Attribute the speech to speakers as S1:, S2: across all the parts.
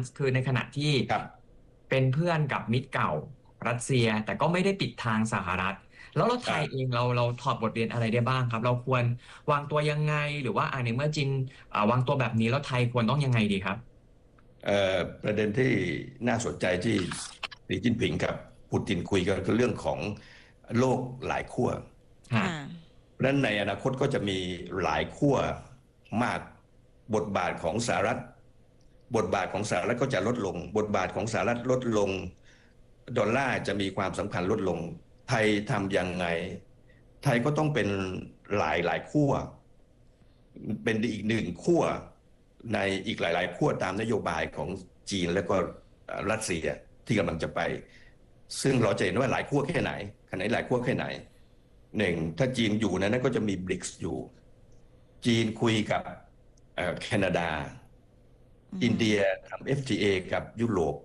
S1: ซ์คือในขณะที่เป็นเพื่อนกับมิตรเก่ารัสเซียแต่ก็ไม่ได้ปิดทางสหรัฐแล้วไทยเองเราถอดบทเรียนอะไรได้บ้างครับเราควรวางตัวยังไงหรือว่าในเมื่อจีนวางตัวแบบนี้แล้วไทยควรต้องยังไงดีครับ
S2: ประเด็นที่น่าสนใจที่สีจิ้นผิงกับปูตินคุยกันคือเรื่องของโลกหลายขั้วเพราะฉะนั้นในอนาคตก็จะมีหลายขั้วมากบทบาทของสหรัฐก็จะลดลงบทบาทของสหรัฐลดลงดอลลาร์จะมีความสำคัญลดลงไทยทำยังไงไทยก็ต้องเป็นหลายขั้วเป็นอีกหนึ่งขั้วในอีกหลายๆขั้วตามนโยบายของจีนและก็รัสเซียที่กำลังจะไปซึ่งเราจะเห็นว่าหลายขั้วแค่ไหนขนาดหลายขั้วแค่ไหนหนึ่งถ้าจีนอยู่นั้นก็จะมีบริกส์อยู่จีนคุยกับแคนาดาอินเดียทำ FTA กับยุโรป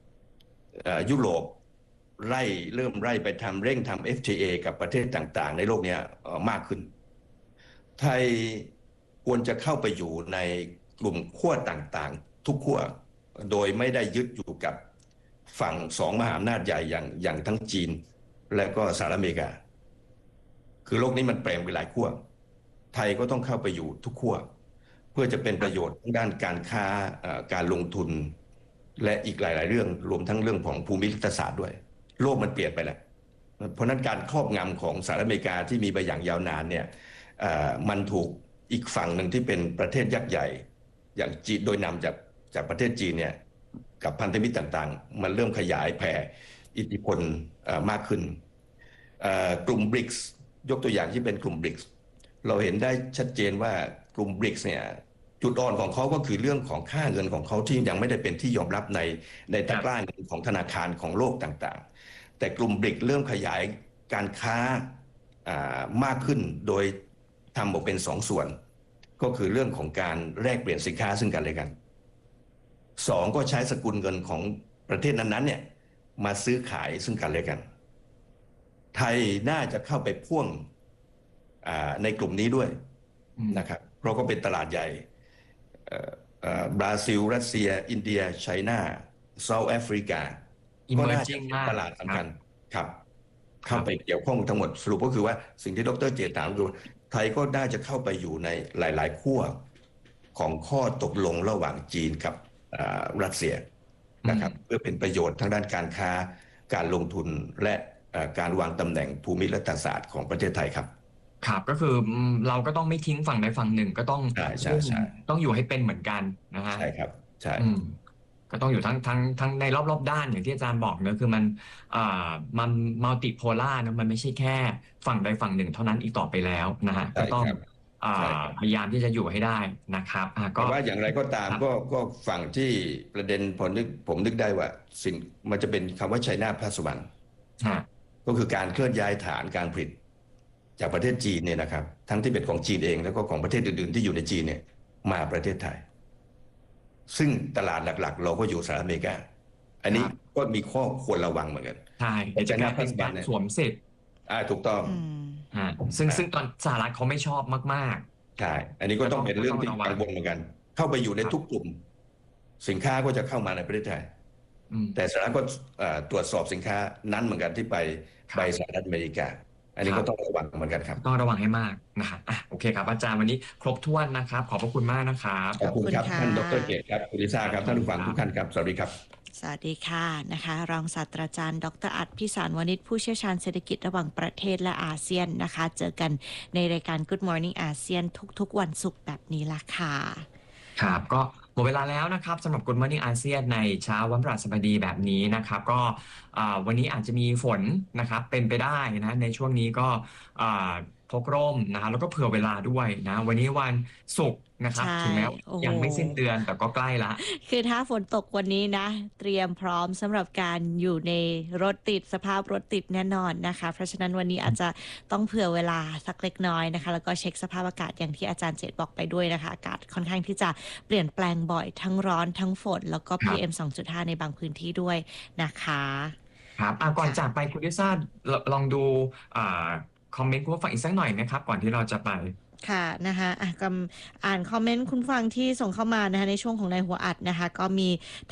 S2: เริ่มไล่ไปเร่งทำ FTA กับประเทศต่างๆในโลกนี้มากขึ้นไทยควรจะเข้าไปอยู่ในกลุ่มขั้วต่างๆทุกขั้วโดยไม่ได้ยึดอยู่กับฝั่งสองมหาอำนาจใหญ่อย่างทั้งจีนและก็สหรัฐอเมริกาคือโลกนี้มันแปลงไปหลายขั้วไทยก็ต้องเข้าไปอยู่ทุกขั้วเพื่อจะเป็นประโยชน์ด้านการค้าการลงทุนและอีกหลายๆเรื่องรวมทั้งเรื่องของภูมิรัฐศาสตร์ด้วยโลกมันเปลี่ยนไปแล้วเพราะนั้นการครอบงำของสหรัฐอเมริกาที่มีไปอย่างยาวนานเนี่ยมันถูกอีกฝั่งหนึ่งที่เป็นประเทศยักษ์ใหญ่อย่างจีนโดยนำจากประเทศจีนเนี่ยกับพันธมิตรต่างๆมันเริ่มขยายแผ่อิทธิพลมากขึ้นกลุ่มบริกส์ยกตัวอย่างที่เป็นกลุ่มบริกส์เราเห็นได้ชัดเจนว่ากลุ่มบริกส์เนี่ยจุดอ่อนของเขาก็คือเรื่องของค่าเงินของเขาที่ยังไม่ได้เป็นที่ยอมรับในตะกร้าเงินของธนาคารของโลกต่างๆแต่กลุ่มบริกเริ่มขยายการค้ามากขึ้นโดยทำออกเป็นสองส่วนก็คือเรื่องของการแลกเปลี่ยนสินค้าซึ่งกันและกันสองก็ใช้สกุลเงินของประเทศนั้นๆเนี่ยมาซื้อขายซึ่งกันและกันไทยน่าจะเข้าไปพ่วงในกลุ่มนี้ด้วยนะครับเพราะก็เป็นตลาดใหญ่บราซิลรัสเซียอินเดียไชน่าเซาท์แอฟริกาก็น่าจะเป็นตลาดสำคัญครับเข้าไปเกี่ยวข้องทั้งหมดสรุปก็คือว่าสิ่งที่ดร.เจตถามคือไทยก็น่าจะเข้าไปอยู่ในหลายๆขั้วของข้อตกลงระหว่างจีนกับรัสเซียนะครับเพื่อเป็นประโยชน์ทางด้านการค้าการลงทุนและการวางตำแหน่งภูมิรัฐศาสตร์ของประเทศไทยครับ
S1: ครับก็คือเราก็ต้องไม่ทิ้งฝั่งใดฝั่งหนึ่งก็ต้องต้องอยู่ให้เป็นเหมือนกันนะฮะ
S2: ใช่ครับใช่
S1: ก็ต้องอยู่ทั้งในรอบด้านอย่างที่อาจารย์บอกเนอะคือมันมัลติโพล่านะมันไม่ใช่แค่ฝั่งใดฝั่งหนึ่งเท่านั้นอีกต่อไปแล้วนะฮะก็ต้องพยายามที่จะอยู่ให้ได้นะครับ
S2: แต่ว่าอย่างไรก็ตามก็ฝั่งที่ประเด็นผมนึกได้ว่าสิ่งมันจะเป็นคำว่า China Plus One ก็คือการเคลื่อนย้ายฐานการผลิตจากประเทศจีนเนี่ยนะครับทั้งที่เป็นของจีนเองแล้วก็ของประเทศอื่นๆที่อยู่ในจีนเนี่ยมาประเทศไทยซึ่งตลาดหลักๆเราก็อยู่สหรัฐอเมริกาอันนี้ก็มีข้อควรระวังเหมือนกัน
S1: ใช่จะเป็นการสวมสิทธิ์
S2: ถูกต้อง
S1: ซึ่งตอนสหรัฐเขาไม่ชอบมาก
S2: ๆใช่อันนี้ก็ต้องเป็นเรื่องที่กังวลเหมือนกันเข้าไปอยู่ในทุกกลุ่มสินค้าก็จะเข้ามาในประเทศไทยแต่สหรัฐก็ตรวจสอบสินค้านั้นเหมือนกันที่ไปสหรัฐอเมริกาอันนี้ก็ต้องระวังเหมือนกันครับ
S1: ต้องระวังให้มากนะครับโอเคครับอาจารย์วันนี้ครบถ้วนนะครับขอบพระคุณมากนะครับ
S2: ขอบคุณครับท่านดร.เกตครับคุณลิซ่าครับท่านผู้ฟังทุกท่านครับสวัสดีครับ
S3: สวัสดีค่ะนะคะรองศาสตราจารย์ดร.อัฏฐพิสารวณิชผู้เชี่ยวชาญเศรษฐกิจระหว่างประเทศและอาเซียนนะคะเจอกันในรายการ Good Morning อาเซียนทุกๆวันศุกร์แบบนี้ละค่ะ
S1: ครับก็หมดเวลาแล้วนะครับสำหรับ Good Morning อาเซียนในเช้าวันพฤหัสบดีแบบนี้นะครับก็วันนี้อาจจะมีฝนนะครับเป็นไปได้นะในช่วงนี้ก็พกร่มนะแล้วก็เผื่อเวลาด้วยนะวันนี้วันศุกร์นะครับถึงแม้ยังไม่สิ้นเดือนแต่ก็ใกล้ละ
S3: คือถ้าฝนตกวันนี้นะเตรียมพร้อมสำหรับการอยู่ในรถติดสภาพรถติดแน่นอนนะคะเพราะฉะนั้นวันนี้อาจจะต้องเผื่อเวลาสักเล็กน้อยนะคะแล้วก็เช็คสภาพอากาศอย่างที่อาจารย์เจตบอกไปด้วยนะคะอากาศค่อนข้างที่จะเปลี่ยนแปลงบ่อยทั้งร้อนทั้งฝนแล้วก็ PM 2.5 ในบางพื้นที่ด้วยนะคะ
S1: ครับก่อนจากไปคุณลิซ่าลองดูคอมเมนต์คุณฟังอีกสักหน่อยนะครับก่อนที่เราจะไป
S3: ค่ะนะคะอ่านคอมเมนต์คุณฟังที่ส่งเข้ามานะคะในช่วงของในหัวอัดนะคะก็มี